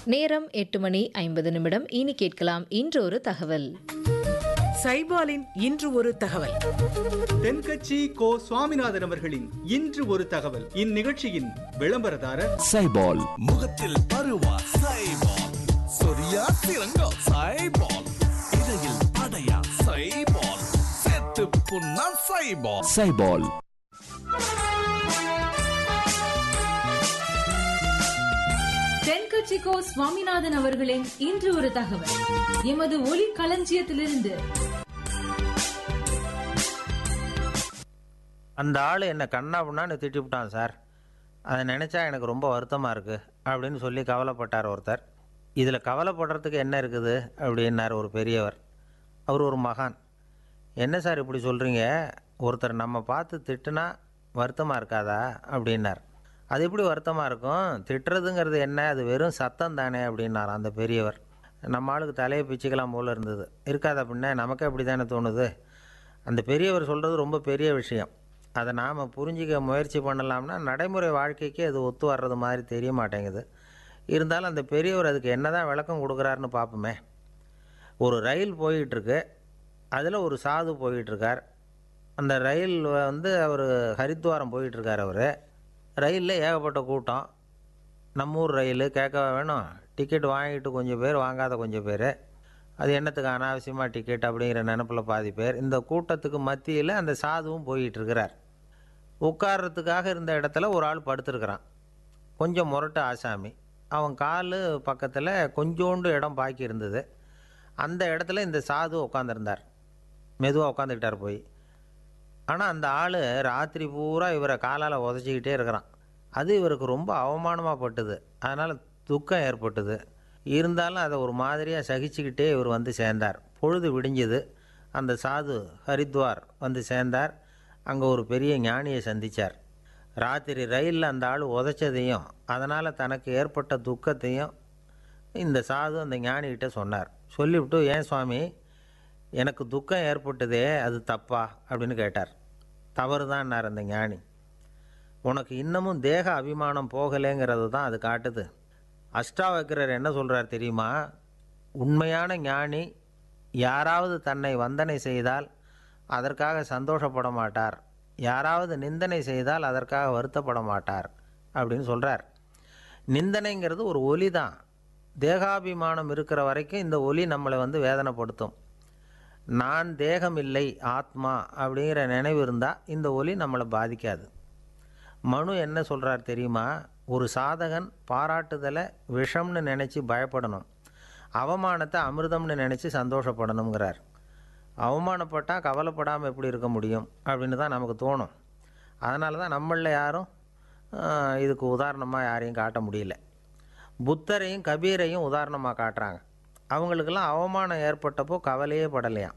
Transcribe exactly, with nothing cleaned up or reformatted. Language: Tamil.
நேரம் எட்டு மணி ஐம்பது நிமிடம். இனி கேட்கலாம் இன்றொரு தகவல். சைபாலின் இன்று ஒரு தகவல். தென்கட்சி கோ சுவாமிநாதன் அவர்களின் இன்று ஒரு தகவல். இந்நிகழ்ச்சியின் விளம்பரதாரர் சைபால். முகத்தில் பருவா சைபால், சொரியா சிறங்கா சைபால், இடையில் படையா சைபால், செத்து புண்ணா சைபால். சைபால். தென்கட்சி கோ சுவாமிநாதன் அவர்களின் இன்று ஒரு தகவல். எமது ஒலி களஞ்சியத்திலிருந்து. அந்த ஆள் என்னை கண்ணா புண்ணான்னு திட்டிவிட்டான் சார், அதை நினச்சா எனக்கு ரொம்ப வருத்தமாக இருக்குது அப்படின்னு சொல்லி கவலைப்பட்டார் ஒருத்தர். இதில் கவலைப்படுறதுக்கு என்ன இருக்குது அப்படின்னார் ஒரு பெரியவர். அவர் ஒரு மகான். என்ன சார் இப்படி சொல்கிறீங்க, ஒருத்தர் நம்ம பார்த்து திட்டுனா வருத்தமாக இருக்காதா அப்படின்னார். அது எப்படி வருத்தமாக இருக்கும், திட்டுறதுங்கிறது என்ன, அது வெறும் சத்தம் தானே அப்படின்னார் அந்த பெரியவர். நம்ம ஆளுக்கு தலையை பிச்சுக்கலாம் போல் இருந்தது. இருக்காது அப்படின்னா நமக்கு அப்படி தானே தோணுது. அந்த பெரியவர் சொல்கிறது ரொம்ப பெரிய விஷயம். அதை நாம் புரிஞ்சிக்க முயற்சி பண்ணலாம்னா நடைமுறை வாழ்க்கைக்கு அது ஒத்து வர்றது மாதிரி தெரிய மாட்டேங்குது. இருந்தாலும் அந்த பெரியவர் அதுக்கு என்ன தான் விளக்கம் கொடுக்குறாருன்னு பார்ப்போமே. ஒரு ரயில் போயிட்டுருக்கு, அதில் ஒரு சாது போயிட்டுருக்கார். அந்த ரயில் வந்து அவர் ஹரித்வாரம் போயிட்டுருக்கார். அவர் ரயிலில் ஏகப்பட்ட கூட்டம். நம்ம ஊர் ரயில் கேட்க வேணும், டிக்கெட் வாங்கிட்டு கொஞ்சம் பேர், வாங்காத கொஞ்சம் பேர். அது என்னத்துக்கு அனாவசியமாக டிக்கெட் அப்படிங்கிற நினப்பில் பாதி பேர். இந்த கூட்டத்துக்கு மத்தியில் அந்த சாதுவும் போயிட்டுருக்கிறார். உட்கார்றதுக்காக இருந்த இடத்துல ஒரு ஆள் படுத்துருக்கிறான், கொஞ்சம் முரட்டு ஆசாமி. அவன் கால் பக்கத்தில் கொஞ்சோண்டு இடம் பாக்கி இருந்தது. அந்த இடத்துல இந்த சாது உட்காந்துருந்தார். மெதுவாக உட்காந்துக்கிட்டார் போய். ஆனால் அந்த ஆள் ராத்திரி பூரா இவரை காலால் உதச்சிக்கிட்டே இருக்கிறான். அது இவருக்கு ரொம்ப அவமானமாக பட்டுது. அதனால் துக்கம் ஏற்பட்டுது. இருந்தாலும் அதை ஒரு மாதிரியாக சகிச்சுக்கிட்டே இவர் வந்து சேர்ந்தார். பொழுது விடிஞ்சது. அந்த சாது ஹரித்வார் வந்து சேர்ந்தார். அங்கே ஒரு பெரிய ஞானியை சந்தித்தார். ராத்திரி ரயிலில் அந்த ஆள் உதச்சதையும் அதனால் தனக்கு ஏற்பட்ட துக்கத்தையும் இந்த சாது அந்த ஞானிகிட்ட சொன்னார். சொல்லிவிட்டு, ஏன் சுவாமி, எனக்கு துக்கம் ஏற்பட்டதே அது தப்பா அப்படின்னு கேட்டார். தவறு தான்னார் அந்த ஞானி. உனக்கு இன்னமும் தேக அபிமானம் போகலைங்கிறது தான் அது காட்டுது. அஷ்டாவக்கரர் என்ன சொல்கிறார் தெரியுமா, உண்மையான ஞானி யாராவது தன்னை வந்தனை செய்தால் அதற்காக சந்தோஷப்பட மாட்டார், யாராவது நிந்தனை செய்தால் அதற்காக வருத்தப்பட மாட்டார் அப்படின்னு சொல்கிறார். நிந்தனைங்கிறது ஒரு ஒலி தான். தேகாபிமானம் இருக்கிற வரைக்கும் இந்த ஒலி நம்மளை வந்து வேதனைப்படுத்தும். நான் தேகம் இல்லை, ஆத்மா அப்படிங்கிற நினைவு இருந்தால் இந்த ஒலி நம்மளை பாதிக்காது. மனு என்ன சொல்கிறார் தெரியுமா, ஒரு சாதகன் பாராட்டுதலை விஷம்னு நினச்சி பயப்படணும், அவமானத்தை அமிர்தம்னு நினச்சி சந்தோஷப்படணுங்கிறார். அவமானப்பட்டால் கவலைப்படாமல் எப்படி இருக்க முடியும் அப்படின்னு தான் நமக்கு தோணும். அதனால தான் நம்மளில் யாரும் இதுக்கு உதாரணமாக யாரையும் காட்ட முடியல. புத்தரையும் கபீரையும் உதாரணமாக காட்டுறாங்க. அவங்களுக்கெல்லாம் அவமானம் ஏற்பட்டப்போ கவலையே படலையாம்.